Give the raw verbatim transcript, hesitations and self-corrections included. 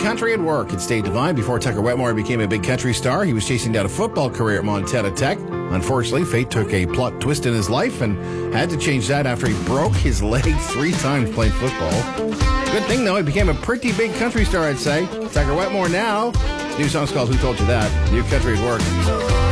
Country at Work. It's Dave Devine. Before Tucker Wetmore became a big country star, he was chasing down a football career at Montana Tech. Unfortunately, fate took a plot twist in his life and had to change that after he broke his leg three times playing football. Good thing, though, he became a pretty big country star, I'd say. Tucker Wetmore now. His new song's called Who Told You That? New Country at Work.